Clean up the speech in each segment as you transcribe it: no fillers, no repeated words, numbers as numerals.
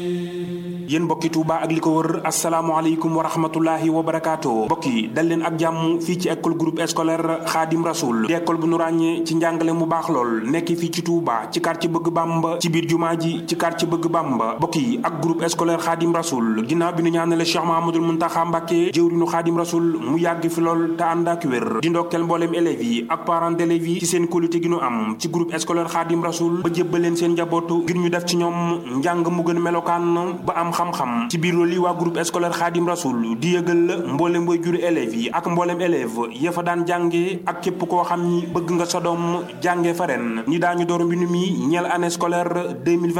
yéen mbokki Touba ak li ko wër asalaamaaleykum wa rahmatullahi wa barakaatu mbokki dal leen ak jàmm fii ci école groupe scolaire Khadim Rasoul di école bu nu ràññee ci njàngale mu baax lool nekk fii ci Touba ci quartier Bëgg Bamba ci biir jumaa ji ci quartier Bëgg Bamba mbokki ak groupe scolaire Khadim Rasoul ginnaaw bi nu ñaanale Cheikh Mahamadul Muntaxa Mbàkke jëwriñu Khadim Rasoul mu yàgg fi lool te ànd ak wér di ndokkeel mbooleem élèves yi ak parents d'élèves yi ci seen qualité gi nu am ci groupe scolaire Khadim Rasoul ba jébbal leen seen njabootu ngir ñu def ci ñoom njàng mu gën melokaan ba am xam-xam ci biir loolu waa groupe scolaire Khadim Rasoul di yëgal mboolem way juri élèves yi ak mboolem élève ya fa daan jànge ak képp koo xam ni bëgg nga sa doom jànge fa ren ni daañu door mbindu mi ñeel année scolaire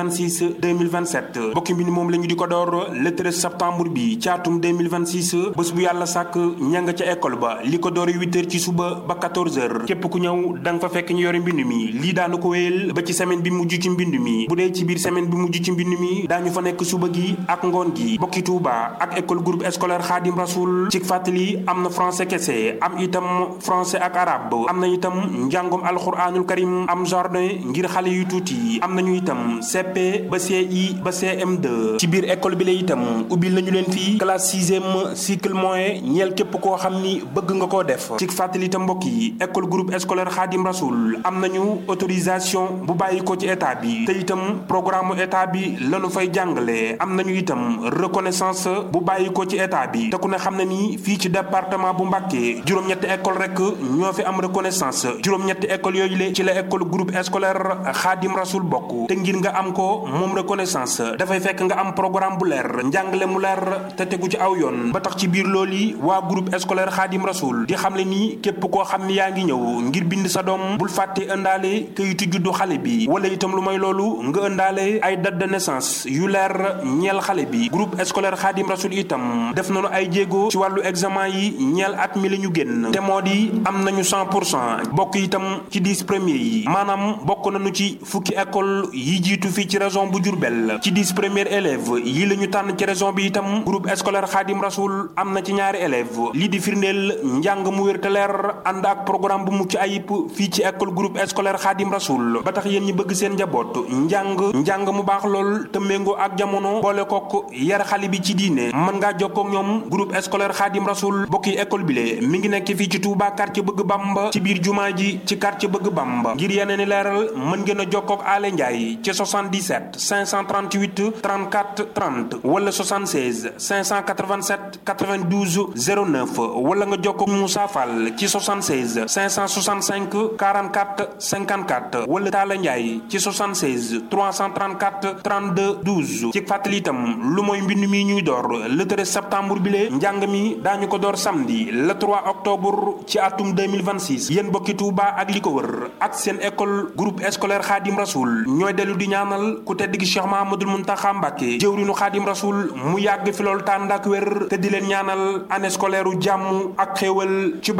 2026-2027 bokki mbindu moom la ñu di ko door le 13 septembre bi ci atum 2026 bés bu yàlla sàkk ña nga ca école ba li ko door 8h ci suba ba 14h képp ku ñëw da nga fa fekk ñu yore mbindu mi lii daanu ko wéyal ba ci semaine bi mujj ci mbindu mi bu dee ci biir semaine bi mujj ci mbindu mi daañu fa nekk suba gi ak ngoon gi bokki Touba ak école groupe scolaire Khadim Rasoul ci fàttali am na français kese am itam français ak arabe am na itam njàngum alxuraanul karim am jardin ngir xale yu tuuti am nañu itam CP ba CI ba CM2 ci biir école bi la itam ubbil nañu leen fii classe 6e cycle moyen ñeel képp koo xam ni bëgg nga koo def ci fàttali itam mbokk yi école groupe scolaire Khadim Rasoul am nañu autorisation bu bàyyi ko ci état bi te itam programme état bi lañu fay jàngale am nañu itam reconnaissance bu bàyyi ko ci état bi te ku ne xam ne ni fii ci département bu Mbacké juróom-ñetti école rek ñoo fi am reconnaissance juróom-ñetti école yooyu le ci la école groupe scolaire Khadim Rasoul bokk te ngir nga am ko moom reconnaissance dafay fekk nga am programme bu leer njàngale mu leer te tegu ci aw yoon ba tax ci biir loolu yi waa groupe scolaire Khadim Rasoul di xam le ni képp koo xam ni yaa ngi ñëw ngir bind sa doom bul fàtte ëndaale kayitu juddu xale bi wala itam lu may loolu nga ëndaale ay date de naissance yu leer ñeel xale bi groupe scolaire Khadim Rasoul itam def nañu ay jéego ci wàllu examen yi ñeel at mi la ñu génn te moo di am nañu 100% bokk itam ci 10 premiers yi maanaam bokk nañu ci fukki école yi jiitu fii ci région bu Diourbel ci 10 premiers élèves yi la ñu tànn ci région bi itam groupe scolaire Khadim Rasoul am na ci ñaari élèves lii di firndeel njàng mu wér te leer ànd ak programme bu mucc ayib fii ci école groupe scolaire Khadim Rasoul ba tax yéen ñi bëgg seen njaboot njàng mu baax lool te méngoo ak jamono boole kook yar xale bi ci diine mën ngaa jokkoo ak ñoom groupe scolaire Khadim Rasoul bokki école bi le mi ngi nekk fii ci Touba quartier Bëgg Bamba ci biir jumaa ji ci quartier Bëgg Bamba ngir yeneen i leeral mën ngeen a jokkoo ak Ale Ndiaye ci 77 538 34 30 wala 76 587 92 09 wala nga jokkoo ak Moussa Fall ci 76 565 44 54 wala Talla Ndiaye ci 76 334 32 12 ci fàttali itam lu mooy mbind mi ñuy door le 13 septembre bi lee njàng mi daañu ko door samedi le 3 octobre ci atum 2026 yéen bokki Touba ak li ko wër ak seen école groupe scolaire Khadim Rasoul ñooy dellu di ñaanal ku tedd gi Cheikh Mahamadul Muntaxa Mbàkke jëwriñu Khadim Rasoul mu yàgg fi loolu tànd ak wér te di leen ñaanal année scolaire u jàmm ak xéewal ci